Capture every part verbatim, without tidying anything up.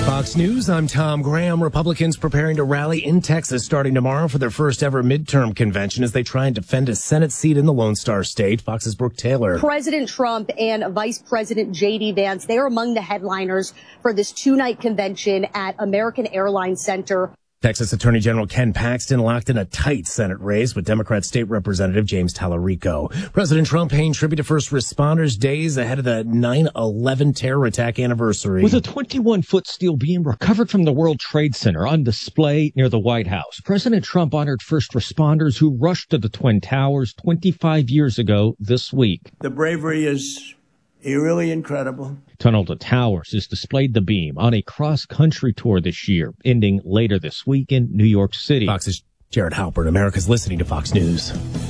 Fox News, I'm Tom Graham. Republicans preparing to rally in Texas starting tomorrow for their first ever midterm convention as they try and defend a Senate seat in the Lone Star State. Fox's Brooke Taylor. President Trump and Vice President J D. Vance, they are among the headliners for this two-night convention at American Airlines Center. Texas Attorney General Ken Paxton locked in a tight Senate race with Democrat State Representative James Tallarico. President Trump paying tribute to first responders days ahead of the nine eleven terror attack anniversary. With a twenty-one-foot steel beam recovered from the World Trade Center on display near the White House, President Trump honored first responders who rushed to the Twin Towers twenty-five years ago this week. The bravery is really incredible. Tunnel to Towers is displayed the beam on a cross-country tour this year, ending later this week in New York City. Fox's Jared Halpern. America's listening to Fox News.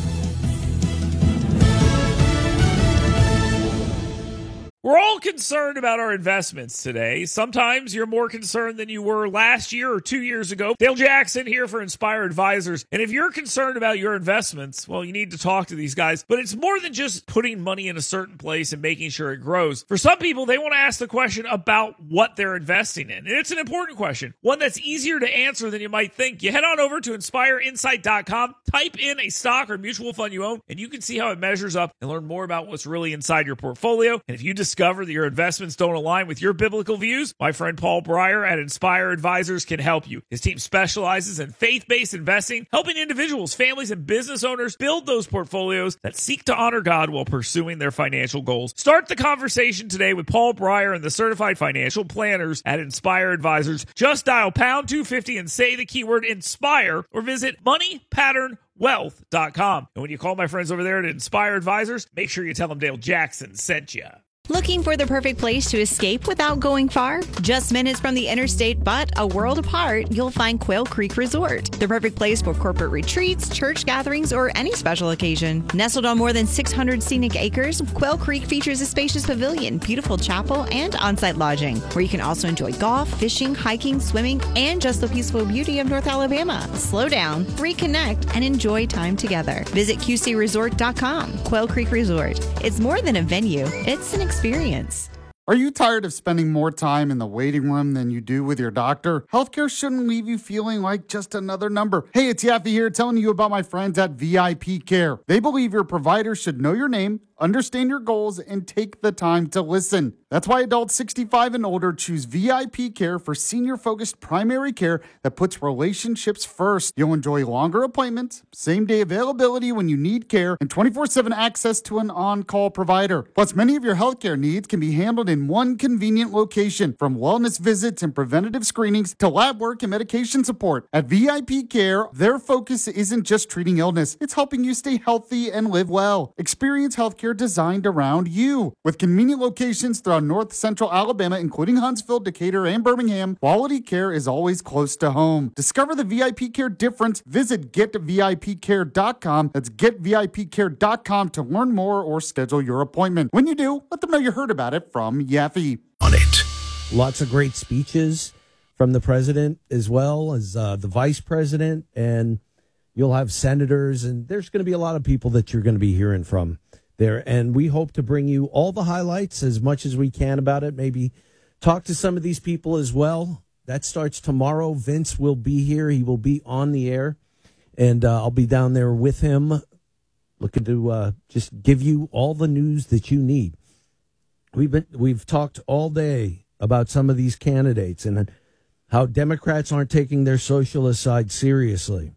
We're all concerned about our investments today. Sometimes you're more concerned than you were last year or two years ago. Dale Jackson here for Inspire Advisors. And if you're concerned about your investments, well, you need to talk to these guys. But it's more than just putting money in a certain place and making sure it grows. For some people, they want to ask the question about what they're investing in. And it's an important question, one that's easier to answer than you might think. You head on over to inspire insight dot com, type in a stock or mutual fund you own, and you can see how it measures up and learn more about what's really inside your portfolio. And if you discover that your investments don't align with your biblical views, my friend Paul Breyer at Inspire Advisors can help you. His team specializes in faith-based investing, helping individuals, families, and business owners build those portfolios that seek to honor God while pursuing their financial goals. Start the conversation today with Paul Breyer and the certified financial planners at Inspire Advisors. Just dial pound two fifty and say the keyword INSPIRE or visit money pattern wealth dot com. And when you call my friends over there at Inspire Advisors, make sure you tell them Dale Jackson sent you. Looking for the perfect place to escape without going far? Just minutes from the interstate, but a world apart, you'll find Quail Creek Resort. The perfect place for corporate retreats, church gatherings, or any special occasion. Nestled on more than six hundred scenic acres, Quail Creek features a spacious pavilion, beautiful chapel, and on-site lodging, where you can also enjoy golf, fishing, hiking, swimming, and just the peaceful beauty of North Alabama. Slow down, reconnect, and enjoy time together. Visit Q C resort dot com. Quail Creek Resort. It's more than a venue. It's an experience. Experience. Are you tired of spending more time in the waiting room than you do with your doctor? Healthcare shouldn't leave you feeling like just another number. Hey, it's Yaffe here telling you about my friends at V I P Care. They believe your provider should know your name, understand your goals, and take the time to listen. That's why adults sixty-five and older choose V I P Care for senior-focused primary care that puts relationships first. You'll enjoy longer appointments, same-day availability when you need care, and twenty-four seven access to an on-call provider. Plus, many of your healthcare needs can be handled in one convenient location, from wellness visits and preventative screenings to lab work and medication support. At V I P Care, their focus isn't just treating illness, it's helping you stay healthy and live well. Experience healthcare designed around you. With convenient locations throughout North Central Alabama, including Huntsville, Decatur, and Birmingham, quality care is always close to home. Discover the V I P Care difference. Visit get V I P care dot com. That's get V I P care dot com to learn more or schedule your appointment. When you do, let them know you heard about it from Yaffe. On it. Lots of great speeches from the president as well as uh, the vice president, and you'll have senators, and there's going to be a lot of people that you're going to be hearing from there. And we hope to bring you all the highlights as much as we can about it. Maybe talk to some of these people as well. That starts tomorrow. Vince will be here. He will be on the air, and uh, I'll be down there with him, looking to uh, just give you all the news that you need. We've been we've talked all day about some of these candidates and how Democrats aren't taking their socialist side seriously.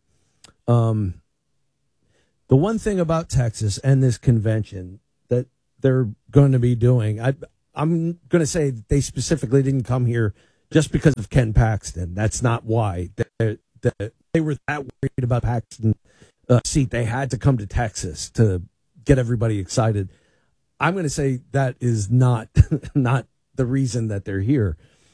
Um, the one thing about Texas and this convention that they're going to be doing, I, I'm going to say that they specifically didn't come here just because of Ken Paxton. That's not why. They, they, they were that worried about Paxton's uh, seat. They had to come to Texas to get everybody excited. I'm going to say that is not not the reason that they're here.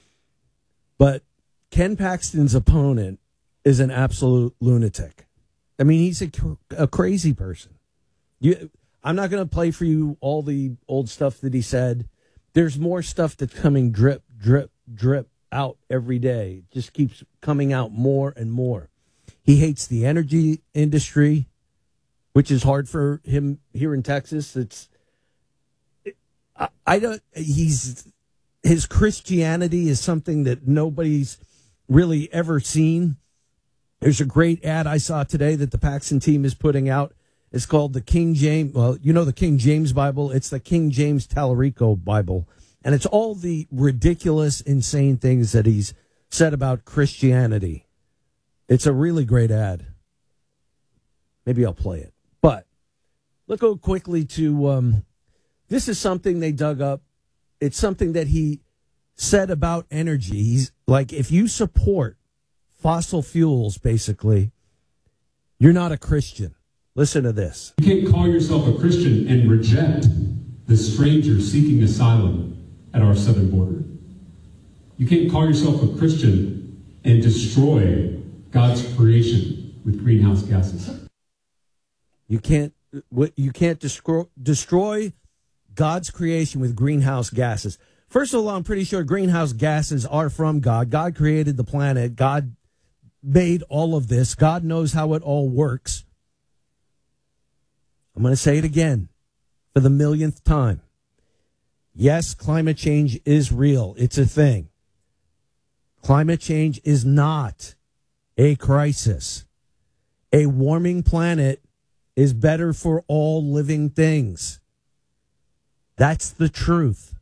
But Ken Paxton's opponent is an absolute lunatic. I mean, he's a, a crazy person. You, I'm not going to play for you all the old stuff that he said. There's more stuff that's coming drip, drip, drip out every day. It just keeps coming out more and more. He hates the energy industry, which is hard for him here in Texas. It's I, I don't. He's his Christianity is something that nobody's really ever seen. There's a great ad I saw today that the Paxton team is putting out. It's called the King James, well, you know the King James Bible. It's the King James Tallarico Bible. And it's all the ridiculous, insane things that he's said about Christianity. It's a really great ad. Maybe I'll play it. But let's go quickly to, um, this is something they dug up. It's something that he said about energy. He's like, if you support fossil fuels, basically, you're not a Christian. Listen to this. You can't call yourself a Christian and reject the stranger seeking asylum at our southern border. You can't call yourself a Christian and destroy God's creation with greenhouse gases. You can't you can't destroy destroy God's creation with greenhouse gases. First of all, I'm pretty sure greenhouse gases are from God. God created the planet. God made all of this. God knows how it all works. I'm going to say it again for the millionth time. Yes, climate change is real. It's a thing. Climate change is not a crisis. A warming planet is better for all living things. That's the truth.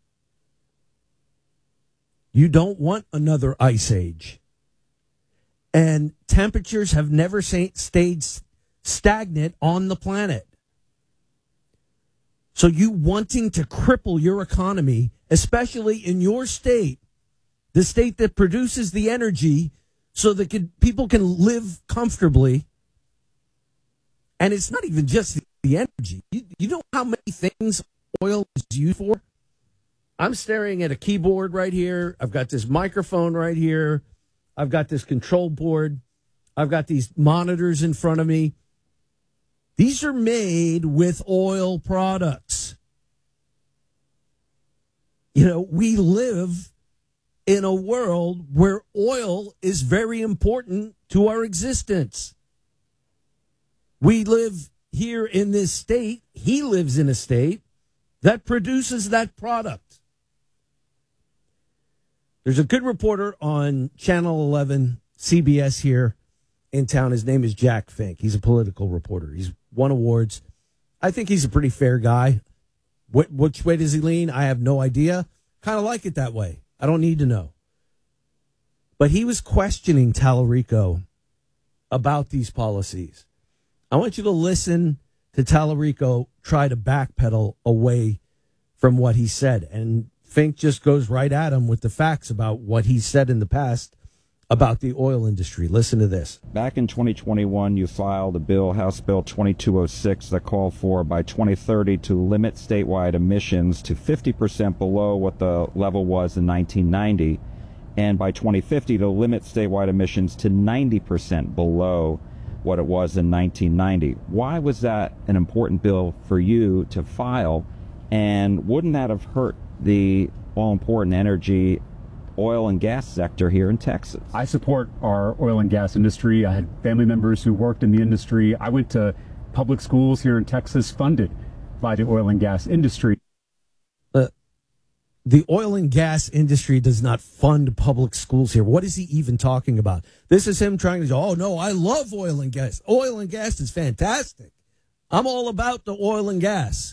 You don't want another ice age. And temperatures have never stayed stagnant on the planet. So you wanting to cripple your economy, especially in your state, the state that produces the energy so that can, people can live comfortably. And it's not even just the energy. You, you know how many things oil is used for? I'm staring at a keyboard right here. I've got this microphone right here. I've got this control board. I've got these monitors in front of me. These are made with oil products. You know, we live in a world where oil is very important to our existence. We live here in this state. He lives in a state that produces that product. There's a good reporter on Channel eleven, C B S here in town. His name is Jack Fink. He's a political reporter. He's won awards. I think he's a pretty fair guy. Wh- which way does he lean? I have no idea. Kind of like it that way. I don't need to know. But he was questioning Tallarico about these policies. I want you to listen to Tallarico try to backpedal away from what he said. And Fink just goes right at him with the facts about what he said in the past about the oil industry. Listen to this. Back in twenty twenty-one, you filed a bill, House Bill twenty-two oh six, that called for by twenty thirty to limit statewide emissions to fifty percent below what the level was in nineteen ninety, and by twenty fifty to limit statewide emissions to ninety percent below what it was in nineteen ninety. Why was that an important bill for you to file, and wouldn't that have hurt the all-important energy oil and gas sector here in Texas? I support our oil and gas industry. I had family members who worked in the industry. I went to public schools here in Texas funded by the oil and gas industry. Uh, the oil and gas industry does not fund public schools here. What is he even talking about? This is him trying to say, oh, no, I love oil and gas. Oil and gas is fantastic. I'm all about the oil and gas.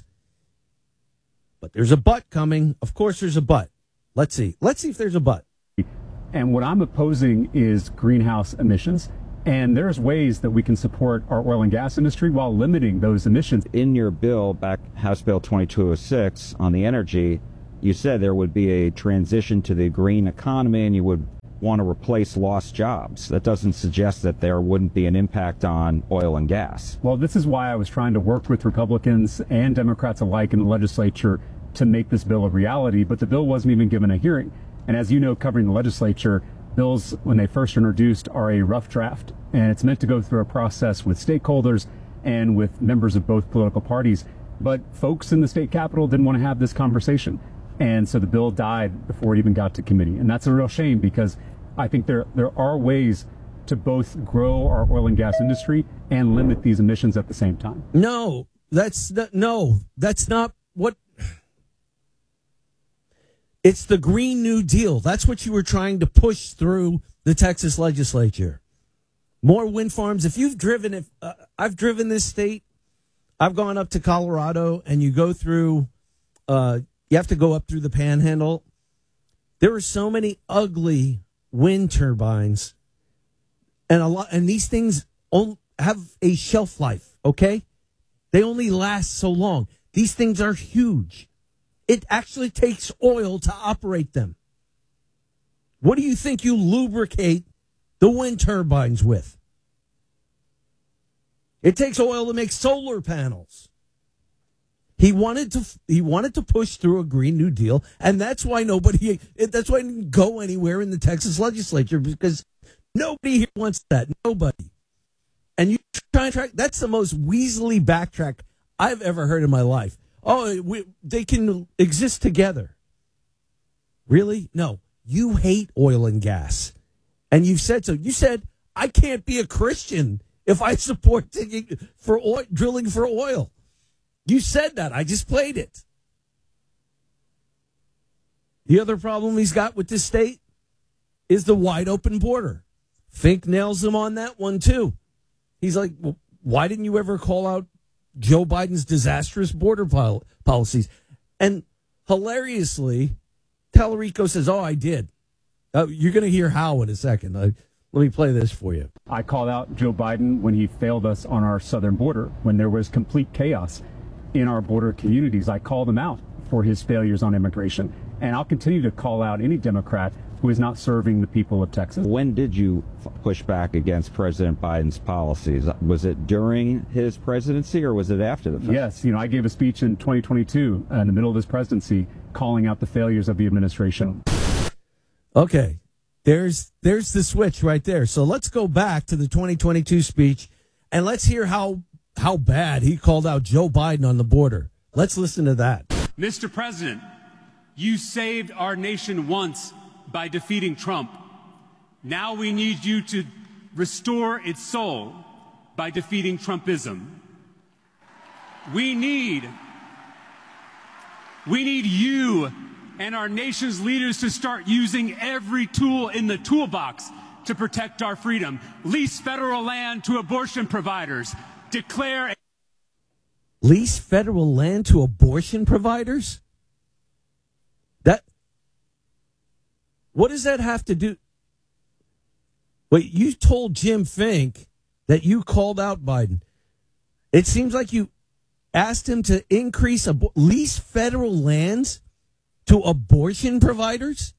But there's a but coming. Of course there's a but. Let's see. Let's see if there's a but. And what I'm opposing is greenhouse emissions. And there's ways that we can support our oil and gas industry while limiting those emissions. In your bill, back House Bill twenty-two oh six on the energy, you said there would be a transition to the green economy and you would want to replace lost jobs. That doesn't suggest that there wouldn't be an impact on oil and gas. Well, this is why I was trying to work with Republicans and Democrats alike in the legislature to make this bill a reality, but the bill wasn't even given a hearing. And as you know, covering the legislature, bills, when they first introduced, are a rough draft, and it's meant to go through a process with stakeholders and with members of both political parties. But folks in the state capitol didn't want to have this conversation, and so the bill died before it even got to committee. And that's a real shame, because I think there there are ways to both grow our oil and gas industry and limit these emissions at the same time. No, that's not, no, that's not what. It's the Green New Deal. That's what you were trying to push through the Texas legislature. More wind farms. If you've driven, if uh, I've driven this state, I've gone up to Colorado, and you go through, uh, you have to go up through the Panhandle. There are so many ugly wind turbines, and a lot, and these things only have a shelf life. Okay, they only last so long. These things are huge. It actually takes oil to operate them. What do you think you lubricate the wind turbines with? It takes oil to make solar panels. He wanted to he wanted to push through a Green New Deal, and that's why nobody that's why it didn't go anywhere in the Texas legislature, because nobody here wants that. Nobody. And you try and track, that's the most weaselly backtrack I've ever heard in my life. Oh, we, they can exist together. Really? No. You hate oil and gas. And you've said so. You said, I can't be a Christian if I support digging for oil, drilling for oil. You said that. I just played it. The other problem he's got with this state is the wide open border. Fink nails him on that one, too. He's like, well, why didn't you ever call out Joe Biden's disastrous border pol- policies? And hilariously, Tallarico says, oh, I did. Uh, you're going to hear how in a second. Uh, let me play this for you. I called out Joe Biden when he failed us on our southern border, when there was complete chaos in our border communities. I called him out for his failures on immigration. And I'll continue to call out any Democrat who is not serving the people of Texas. When did you f- push back against President Biden's policies? Was it during his presidency or was it after the fact? Yes. You know, I gave a speech in twenty twenty-two uh, in the middle of his presidency calling out the failures of the administration. Okay. There's there's the switch right there. So let's go back to the twenty twenty-two speech and let's hear how how bad he called out Joe Biden on the border. Let's listen to that. Mister President, you saved our nation once by defeating Trump. Now we need you to restore its soul by defeating Trumpism. We need, we need you and our nation's leaders to start using every tool in the toolbox to protect our freedom. Lease federal land to abortion providers. Declare. Lease federal land to abortion providers? That. What does that have to do? Wait, you told Jim Fink that you called out Biden. It seems like you asked him to increase abo- lease federal lands to abortion providers?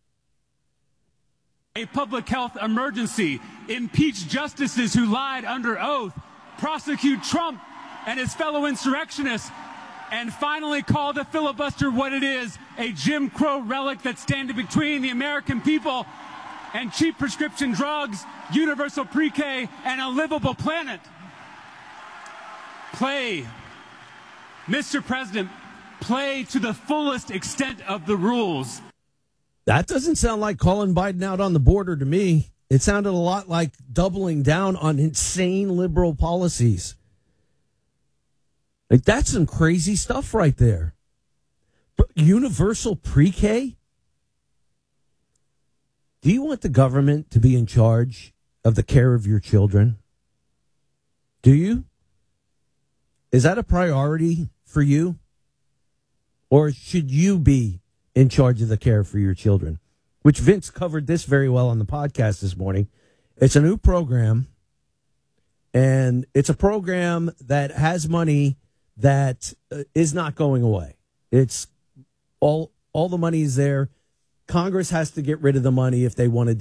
A public health emergency. Impeach justices who lied under oath. Prosecute Trump and his fellow insurrectionists. And finally call the filibuster what it is, a Jim Crow relic that's standing between the American people and cheap prescription drugs, universal pre-K, and a livable planet. Play, Mister President, play to the fullest extent of the rules. That doesn't sound like calling Biden out on the border to me. It sounded a lot like doubling down on insane liberal policies. Like, that's some crazy stuff right there. But universal pre-K? Do you want the government to be in charge of the care of your children? Do you? Is that a priority for you? Or should you be in charge of the care for your children? Which Vince covered this very well on the podcast this morning. It's a new program, and it's a program that has money that uh, is not going away. It's all all the money is there. Congress has to get rid of the money if they want to